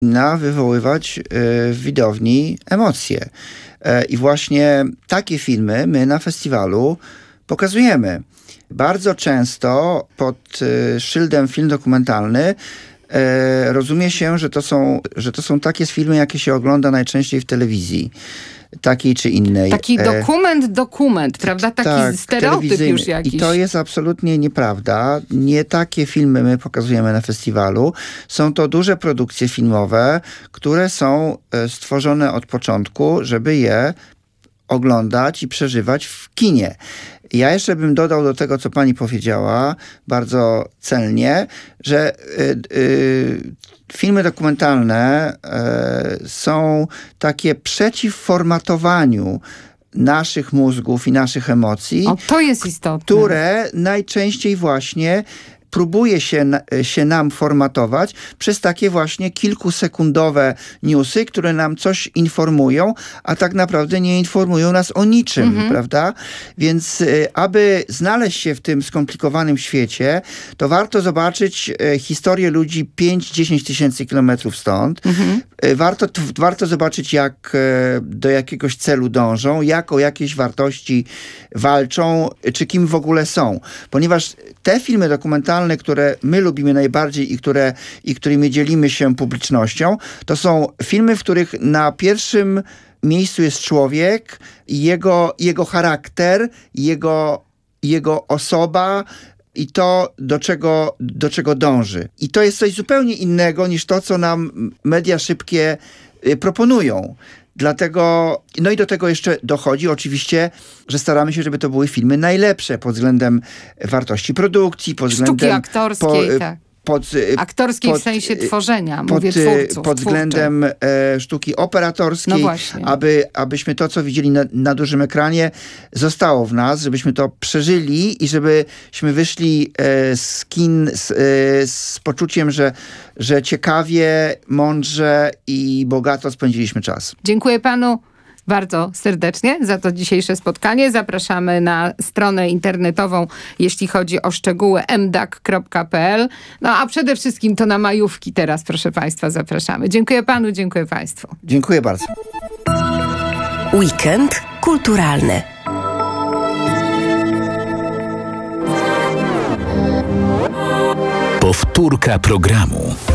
powinna wywoływać w widowni emocje. I właśnie takie filmy my na festiwalu pokazujemy. Bardzo często pod szyldem film dokumentalny rozumie się, że to są takie filmy, jakie się ogląda najczęściej w telewizji. Takiej czy innej. Taki dokument, prawda? Taki stereotyp już jakiś. I to jest absolutnie nieprawda. Nie takie filmy my pokazujemy na festiwalu. Są to duże produkcje filmowe, które są stworzone od początku, żeby je oglądać i przeżywać w kinie. Ja jeszcze bym dodał do tego, co pani powiedziała, bardzo celnie, że filmy dokumentalne są takie przeciw formatowaniu naszych mózgów i naszych emocji. To jest istotne. Które najczęściej właśnie próbuje się nam formatować przez takie właśnie kilkusekundowe newsy, które nam coś informują, a tak naprawdę nie informują nas o niczym, prawda? Więc aby znaleźć się w tym skomplikowanym świecie, to warto zobaczyć historię ludzi 5-10 tysięcy kilometrów stąd. Warto zobaczyć, jak do jakiegoś celu dążą, o jakieś wartości walczą, czy kim w ogóle są. Ponieważ te filmy dokumentalne, które my lubimy najbardziej i którymi dzielimy się publicznością, to są filmy, w których na pierwszym miejscu jest człowiek, jego charakter, jego osoba i to, do czego dąży. I to jest coś zupełnie innego niż to, co nam media szybkie proponują. Dlatego, no i do tego jeszcze dochodzi oczywiście, że staramy się, żeby to były filmy najlepsze pod względem wartości produkcji, pod względem... Sztuki aktorskiej, tak. Aktorskiej w sensie tworzenia, mówię twórców. Pod względem sztuki operatorskiej, no właśnie. Abyśmy to, co widzieli na dużym ekranie, zostało w nas, żebyśmy to przeżyli i żebyśmy wyszli z kin z poczuciem, że ciekawie, mądrze i bogato spędziliśmy czas. Dziękuję panu bardzo serdecznie za to dzisiejsze spotkanie. Zapraszamy na stronę internetową, jeśli chodzi o szczegóły mdak.pl. No a przede wszystkim to na majówki teraz, proszę państwa, zapraszamy. Dziękuję panu, dziękuję państwu. Dziękuję bardzo. Weekend kulturalny. Powtórka programu.